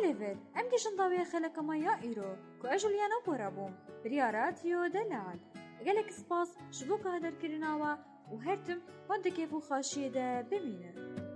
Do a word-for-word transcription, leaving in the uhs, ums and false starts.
وليفر ام گشن داوی خلق ما یا ایرو کو اجولیانا پورابوم بریاراتیو دلال گلک سپاس شبو که هدر کرناوا و هرتم وانده کیفو خاشیه ده ببینه.